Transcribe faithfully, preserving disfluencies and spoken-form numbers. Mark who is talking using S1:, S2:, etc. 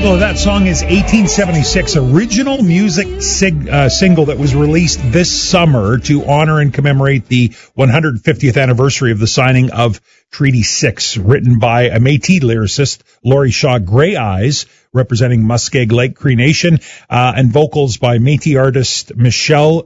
S1: title of that song is eighteen seventy-six, original music sig- uh, single that was released this summer to honor and commemorate the one hundred fiftieth anniversary of the signing of Treaty six, written by a Métis lyricist, Laurie Shaw Grey Eyes, representing Muskeg Lake Cree Nation, uh, and vocals by Métis artist Michelle